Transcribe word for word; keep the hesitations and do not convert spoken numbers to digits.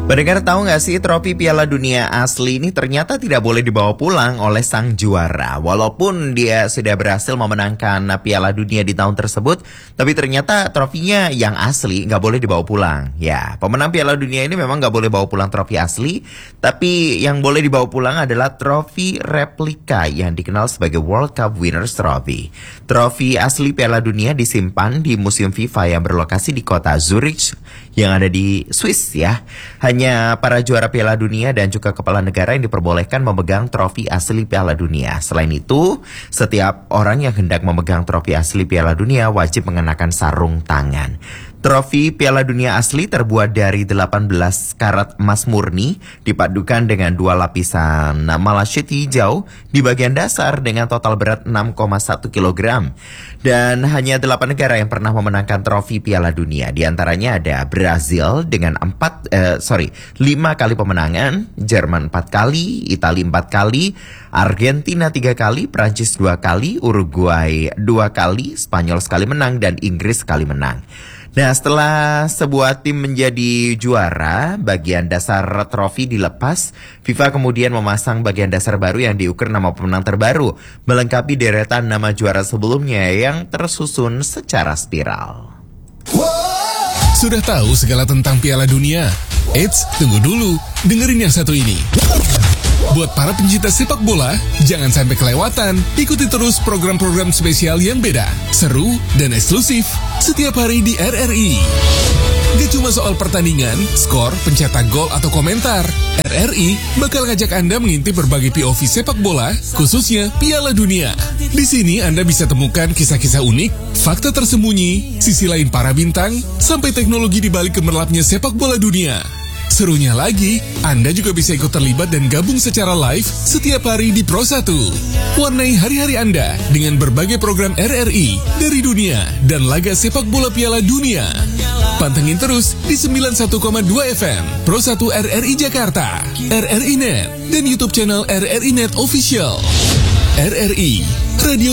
Pendengar tahu nggak sih, trofi Piala Dunia asli ini ternyata tidak boleh dibawa pulang oleh sang juara. Walaupun dia sudah berhasil memenangkan Piala Dunia di tahun tersebut, tapi ternyata trofinya yang asli nggak boleh dibawa pulang. Ya, pemenang Piala Dunia ini memang nggak boleh bawa pulang trofi asli, tapi yang boleh dibawa pulang adalah trofi replika yang dikenal sebagai World Cup Winners Trophy. Trofi asli Piala Dunia disimpan di Museum FIFA yang berlokasi di kota Zurich yang ada di Swiss ya. Hanya para juara Piala Dunia dan juga kepala negara yang diperbolehkan memegang trofi asli Piala Dunia. Selain itu, setiap orang yang hendak memegang trofi asli Piala Dunia wajib mengenakan sarung tangan. Trofi Piala Dunia asli terbuat dari delapan belas karat emas murni, dipadukan dengan dua lapisan malasyit hijau di bagian dasar dengan total berat enam koma satu kilogram. Dan hanya delapan negara yang pernah memenangkan trofi Piala Dunia. Di antaranya ada Brazil dengan empat, eh, sorry, lima kali pemenangan, Jerman empat kali, Italia empat kali, Argentina tiga kali, Prancis dua kali, Uruguay dua kali, Spanyol sekali menang, dan Inggris sekali menang. Nah, setelah sebuah tim menjadi juara, bagian dasar trofi dilepas, FIFA kemudian memasang bagian dasar baru yang diukur nama pemenang terbaru, melengkapi deretan nama juara sebelumnya yang tersusun secara spiral. Sudah tahu segala tentang Piala Dunia? Eits, tunggu dulu, dengerin yang satu ini. Buat para pencinta sepak bola, jangan sampai kelewatan. Ikuti terus program-program spesial yang beda, seru, dan eksklusif setiap hari di R R I. Gak cuma soal pertandingan, skor, pencetak gol, atau komentar. R R I bakal ngajak Anda mengintip berbagai P O V sepak bola, khususnya Piala Dunia. Di sini Anda bisa temukan kisah-kisah unik, fakta tersembunyi, sisi lain para bintang, sampai teknologi di balik gemerlapnya sepak bola dunia. Serunya lagi, Anda juga bisa ikut terlibat dan gabung secara live setiap hari di Pro satu. Warnai hari-hari Anda dengan berbagai program R R I dari dunia dan laga sepak bola Piala Dunia. Pantengin terus di sembilan puluh satu koma dua F M Pro satu R R I Jakarta, R R I Net, dan YouTube channel R R I Net Official. R R I, Radio